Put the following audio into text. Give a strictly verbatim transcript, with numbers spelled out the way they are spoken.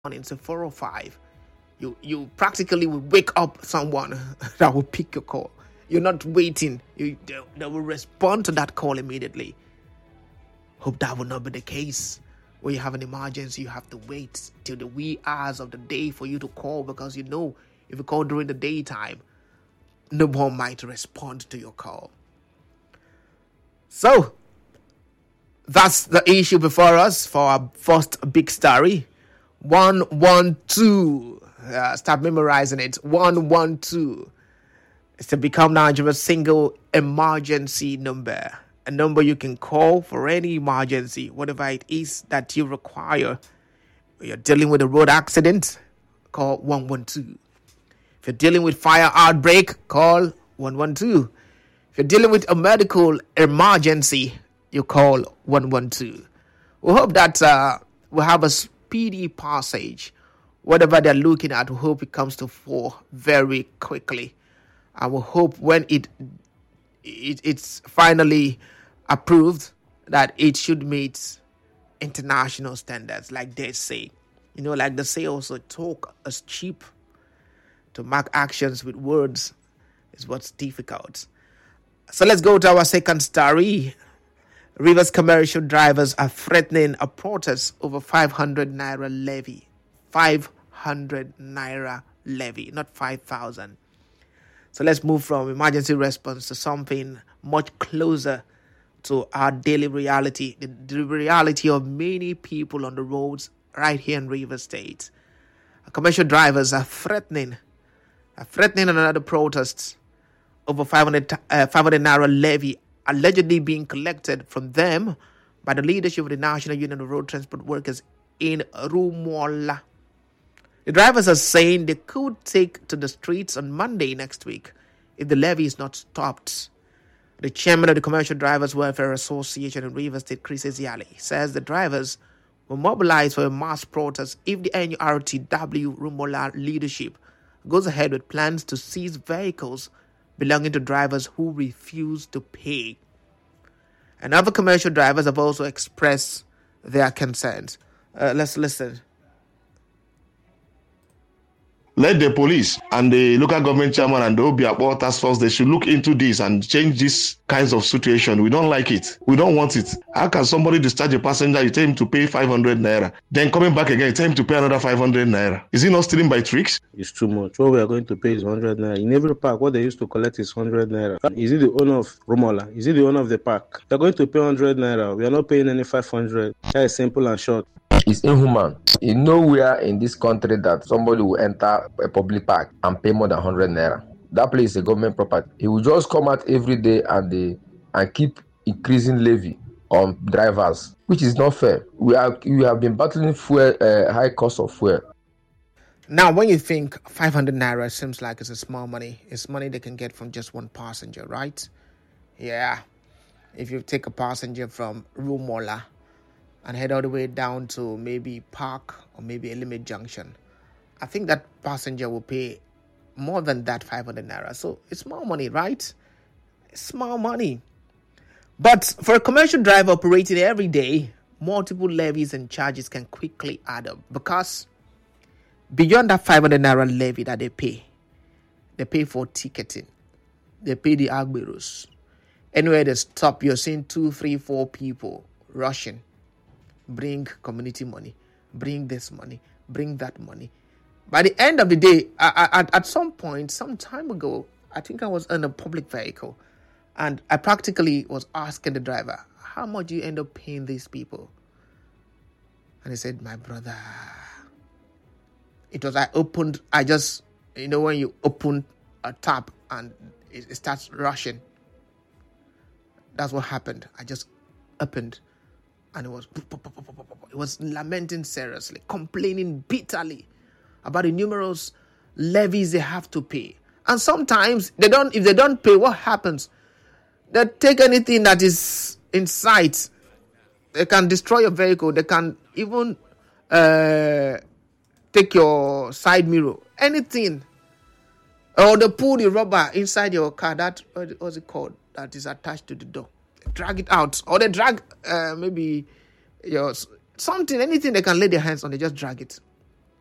morning, so four or five, you you practically will wake up someone that will pick your call. You're not waiting. You, they, they will respond to that call immediately. Hope that will not be the case. When you have an emergency, you have to wait till the wee hours of the day for you to call, because you know if you call during the daytime, no one might respond to your call. So, that's the issue before us for our first big story. one one two. Uh, start memorizing it. one one two. It's to become Nigeria's single emergency number. A number you can call for any emergency, whatever it is that you require. If you're dealing with a road accident, call one one two. If you're dealing with fire outbreak, call one one two. If you're dealing with a medical emergency, you call one one two. We hope that uh, we'll have a speedy passage. Whatever they're looking at, we hope it comes to fore very quickly. And we hope when it, it it's finally approved that it should meet international standards, like they say. You know, like they say also, talk is cheap. To mark actions with words is what's difficult. So let's go to our second story. Rivers commercial drivers are threatening a protest over five hundred naira levy. five hundred naira levy, not five thousand. So let's move from emergency response to something much closer to our daily reality, the, the reality of many people on the roads right here in Rivers State. Commercial drivers are threatening, are threatening another protest over five hundred, uh, five hundred naira levy allegedly being collected from them by the leadership of the National Union of Road Transport Workers in Rumuola. The drivers are saying they could take to the streets on Monday next week if the levy is not stopped. The chairman of the Commercial Drivers Welfare Association in Rivers State, Chris Eziali, says the drivers will mobilize for a mass protest if the N U R T W Rumuola leadership goes ahead with plans to seize vehicles belonging to drivers who refuse to pay. And other commercial drivers have also expressed their concerns. Uh, let's listen. Let the police and the local government chairman and the O B A P O task force, they should look into this and change these kinds of situation. We don't like it. We don't want it. How can somebody discharge a passenger, you tell him to pay five hundred naira, then coming back again, you tell him to pay another five hundred naira? Is he not stealing by tricks? It's too much. What we are going to pay is one hundred naira. In every park, what they used to collect is one hundred naira. Is it the owner of Rumuola? Is it the owner of the park? They're going to pay one hundred naira. We are not paying any five hundred. That is simple and short. It's inhuman. In nowhere in this country that somebody will enter a public park and pay more than one hundred naira. That place is a government property. He will just come out every day and they, and keep increasing levy on drivers, which is not fair. We are we have been battling fuel, uh, high cost of fuel. Now, when you think five hundred naira seems like it's a small money, it's money they can get from just one passenger, right? Yeah. If you take a passenger from Rumuola and head all the way down to maybe Park or maybe Elimate Junction, I think that passenger will pay more than that five hundred naira. So it's small money, right? It's small money. But for a commercial driver operating every day, multiple levies and charges can quickly add up, because beyond that five hundred naira levy that they pay, they pay for ticketing, they pay the agberos. Anywhere they stop, you're seeing two, three, four people rushing. Bring community money, bring this money, bring that money. By the end of the day, I, I, at some point, some time ago, I think I was in a public vehicle and I practically was asking the driver, how much do you end up paying these people? And he said, my brother, it was, I opened, I just, you know, when you open a tap and it, it starts rushing. That's what happened. I just opened. And it was, it was lamenting seriously, complaining bitterly about the numerous levies they have to pay. And sometimes they don't. If they don't pay, what happens? They take anything that is in sight. They can destroy your vehicle. They can even uh, take your side mirror, anything. Or they pull the rubber inside your car. That what's it called? That is attached to the door. Drag it out, or they drag uh, maybe your something, anything they can lay their hands on, they just drag it.